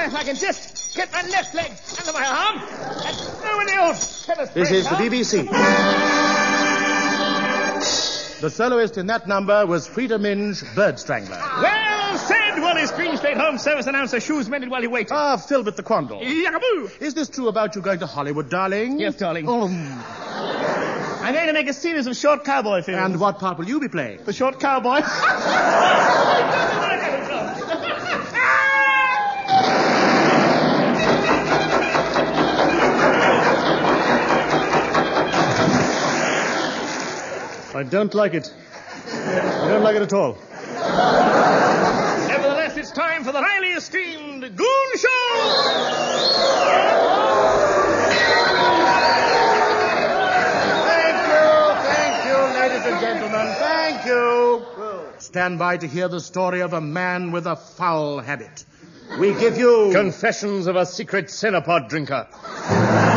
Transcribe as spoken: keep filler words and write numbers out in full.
if I can just get my left leg under my arm and throw in the old tennis This is the out. B B C. The soloist in that number was Frida Minge, Bird Strangler. Well said, Wallace Greenslade, Home Service announcer, shoes mended while he waited. Ah, Philbert the Quandle. Yakaboo! Is this true about you going to Hollywood, darling? Yes, darling. Oh. I'm going to make a series of short cowboy films. And what part will you be playing? The short cowboy. I don't like it. I don't like it at all. Nevertheless, it's time for the highly esteemed Goon Show! Thank you, thank you, ladies and gentlemen, thank you. Stand by to hear the story of a man with a foul habit. We give you... Confessions of a Secret Cinepod Drinker.